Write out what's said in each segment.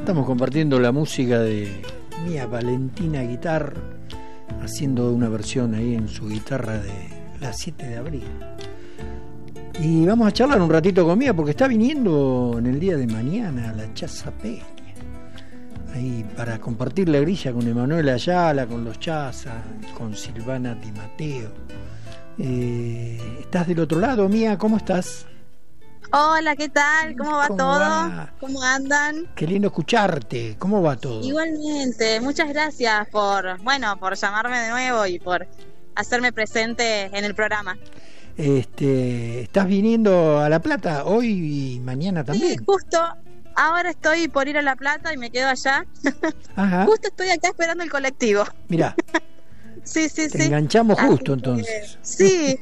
Estamos compartiendo la música de Mía Valentina Guitar, haciendo una versión ahí en su guitarra de la 7 de abril. Y vamos a charlar un ratito con Mía porque está viniendo en el día de mañana a la Chazapeña, ahí para compartir la grilla con Emanuel Ayala, con los Chaza, con Silvana Di Matteo. ¿Estás del otro lado, Mía? ¿Cómo estás? Hola, ¿qué tal? ¿Cómo va todo? ¿Cómo andan? Qué lindo escucharte. ¿Cómo va todo? Igualmente, muchas gracias por llamarme de nuevo y por hacerme presente en el programa. ¿Estás viniendo a La Plata hoy y mañana también? Sí, justo ahora estoy por ir a La Plata y me quedo allá. Ajá. Justo estoy acá esperando el colectivo. Mirá. Sí. Te enganchamos justo entonces. Sí.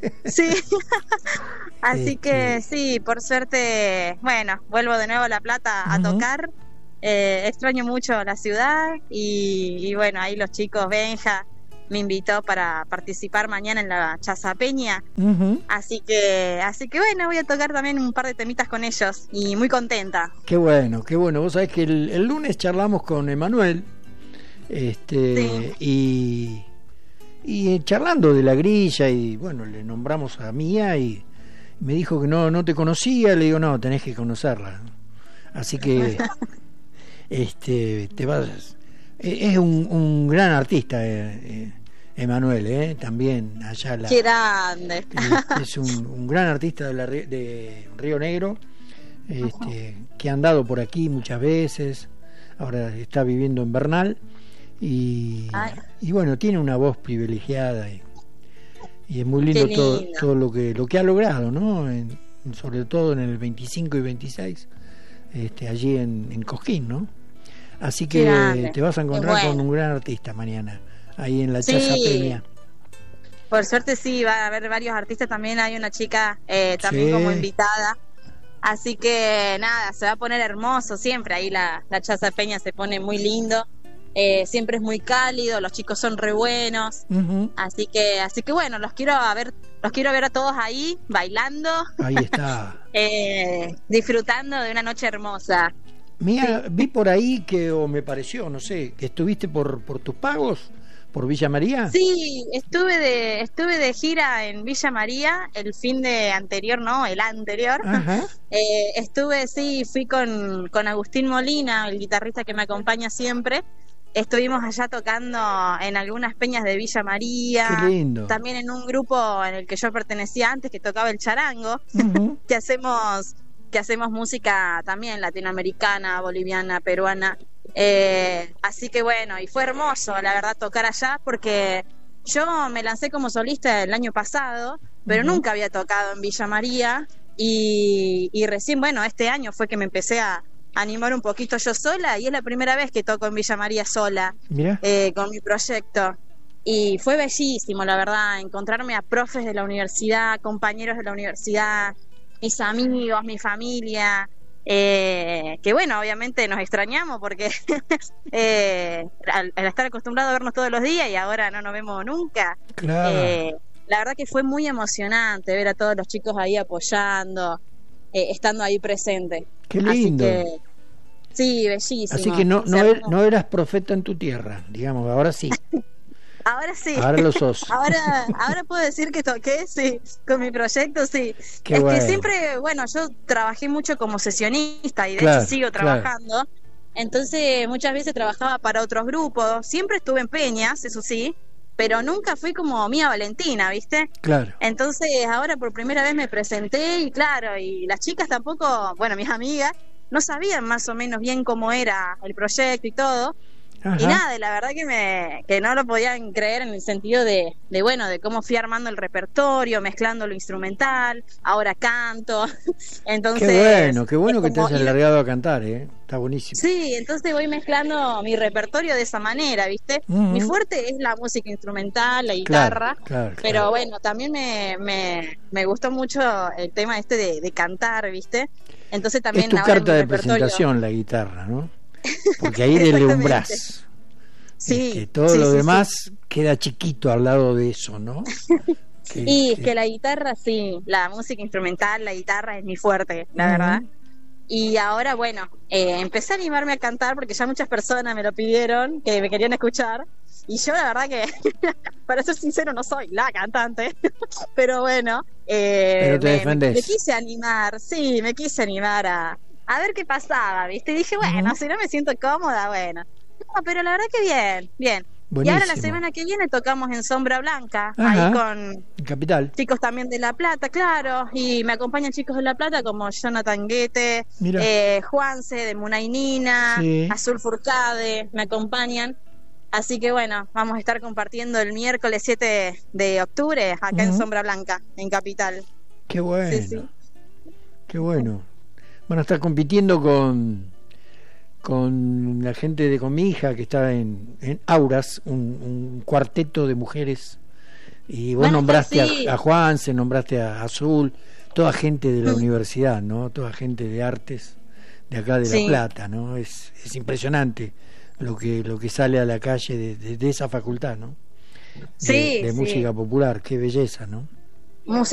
Así que sí, por suerte, vuelvo de nuevo a La Plata a tocar. Extraño mucho la ciudad y bueno, ahí los chicos, Benja me invitó para participar mañana en la Chazapeña. Así que bueno, voy a tocar también un par de temitas con ellos y muy contenta. Qué bueno. Vos sabés que el lunes charlamos con Emanuel sí. y charlando de la grilla y bueno, le nombramos a Mía y me dijo que no te conocía. Le digo, no, tenés que conocerla. Así que te vas. Es un gran artista, Emanuel, también allá. ¡Qué grande! Es un gran artista de Río Negro, que ha andado por aquí muchas veces. Ahora está viviendo en Bernal y bueno, tiene una voz privilegiada y es muy lindo todo lo que ha logrado, ¿no? Sobre todo en el 25 y 26, allí en Cosquín, ¿no? Así que te vas a encontrar con un gran artista mañana, ahí en la Chazapeña. Por suerte sí, va a haber varios artistas también, hay una chica también como invitada. Así que nada, se va a poner hermoso siempre, ahí la Chazapeña se pone muy lindo. Siempre es muy cálido, los chicos son re buenos. Así que bueno, los quiero ver a todos ahí bailando. Ahí está. Disfrutando de una noche hermosa. Mía, vi por ahí o me pareció, no sé, que estuviste por tus pagos, por Villa María. Sí, estuve de gira en Villa María el anterior. Ajá. Fui con Agustín Molina, el guitarrista que me acompaña siempre. Estuvimos allá tocando en algunas peñas de Villa María. Qué lindo. También en un grupo en el que yo pertenecía antes, que tocaba el charango, que hacemos música también latinoamericana, boliviana, peruana. Así que bueno, y fue hermoso, la verdad, tocar allá, porque yo me lancé como solista el año pasado, pero nunca había tocado en Villa María, y recién, este año fue que me empecé a animar un poquito yo sola, y es la primera vez que toco en Villa María sola. Mirá. Con mi proyecto, y fue bellísimo, la verdad, encontrarme a profes de la universidad, compañeros de la universidad, mis amigos, mi familia, que bueno, obviamente nos extrañamos porque al estar acostumbrados a vernos todos los días y ahora no nos vemos nunca. Claro. La verdad que fue muy emocionante ver a todos los chicos ahí apoyando, estando ahí presente. Qué lindo. Así que, sí, bellísimo. Así que no eras profeta en tu tierra, digamos, ahora sí. Ahora sí. Ahora lo sos. Ahora puedo decir que toqué, sí, con mi proyecto, sí. Qué bueno. Que siempre, yo trabajé mucho como sesionista y de hecho sigo trabajando. Claro. Entonces, muchas veces trabajaba para otros grupos. Siempre estuve en peñas, eso sí, pero nunca fui como Mía Valentina, ¿viste? Claro. Entonces, ahora por primera vez me presenté y las chicas tampoco, mis amigas, no sabían más o menos bien cómo era el proyecto y todo. Ajá. Y nada, la verdad que no lo podían creer en el sentido de cómo fui armando el repertorio, mezclando lo instrumental, ahora canto. Entonces, qué bueno que te hayas largado a cantar, está buenísimo. Sí, entonces voy mezclando mi repertorio de esa manera, ¿viste? Mi fuerte es la música instrumental, la guitarra, claro. Pero bueno, también me gustó mucho el tema de cantar, ¿viste? Entonces también es tu carta de presentación la guitarra, ¿no? Porque ahí deslumbrás. Sí, todo lo demás queda chiquito al lado de eso, ¿no? Es que la guitarra, sí, la música instrumental, la guitarra es mi fuerte, la verdad. Y ahora, bueno, empecé a animarme a cantar porque ya muchas personas me lo pidieron, que me querían escuchar. Y yo la verdad que, para ser sincero, no soy la cantante, pero bueno, pero te defendés. Me quise animar, sí, me quise animar a ver qué pasaba, ¿viste? Y dije, bueno, si no me siento cómoda, bueno. No, pero la verdad que bien, bien. Buenísimo. Y ahora la semana que viene tocamos en Sombra Blanca, Ajá, ahí con Capital. chicos también de La Plata, claro, y me acompañan chicos de La Plata como Jonathan Guete, Juanse de Munaynina, sí. Azul Furcade, me acompañan. Así que bueno, vamos a estar compartiendo el miércoles 7 de octubre acá en Sombra Blanca, en Capital. Qué bueno, sí, sí. Qué bueno. Bueno, estar compitiendo con la gente con mi hija que está en Auras, un cuarteto de mujeres, y vos nombraste a Juanse, nombraste a Azul, toda gente de la universidad, ¿no? Toda gente de artes de acá de La Plata, ¿no? Es impresionante lo que sale a la calle de esa facultad, ¿no? De música popular, qué belleza, ¿no?